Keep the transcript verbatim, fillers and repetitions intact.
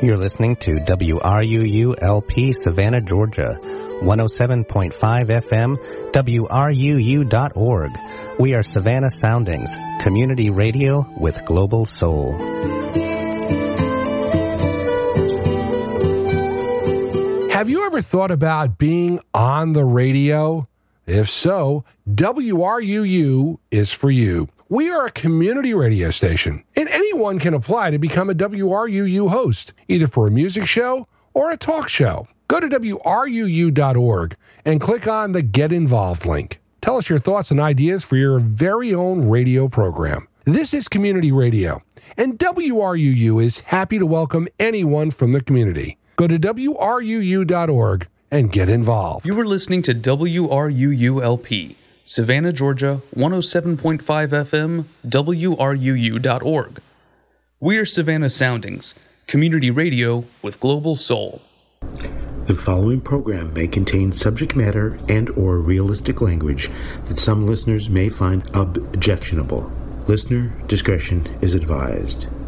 You're listening to W R U U L P Savannah, Georgia, one oh seven point five F M, W R U U dot org. We are Savannah Soundings, community radio with global soul. Have you ever thought about being on the radio? If so, W R U U is for you. We are a community radio station, and anyone can apply to become a W R U U host, either for a music show or a talk show. Go to W R U U dot org and click on the Get Involved link. Tell us your thoughts and ideas for your very own radio program. This is community radio, and W R U U is happy to welcome anyone from the community. Go to W R U U dot org and get involved. You are listening to W R U U L P, Savannah, Georgia, one oh seven point five F M, W R U U dot org. We are Savannah Soundings, community radio with global soul. The following program may contain subject matter and or realistic language that some listeners may find objectionable. Listener discretion is advised.